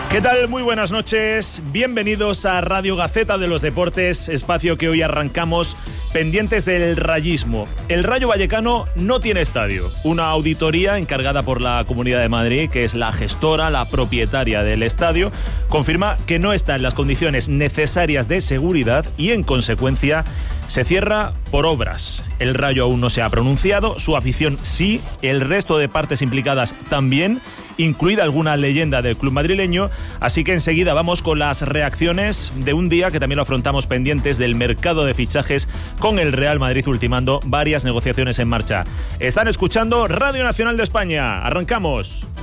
¿Qué tal? Muy buenas noches. Bienvenidos a Radio Gaceta de los Deportes, espacio que hoy arrancamos pendientes del rayismo. El Rayo Vallecano no tiene estadio. Una auditoría encargada por la Comunidad de Madrid, que es la gestora, la propietaria del estadio, confirma que no está en las condiciones necesarias de seguridad y, en consecuencia, se cierra por obras. El Rayo aún no se ha pronunciado, su afición sí, el resto de partes implicadas también, incluida alguna leyenda del club madrileño, así que enseguida vamos con las reacciones de un día que también lo afrontamos pendientes del mercado de fichajes, con el Real Madrid ultimando varias negociaciones en marcha. Están escuchando Radio Nacional de España. ¡Arrancamos!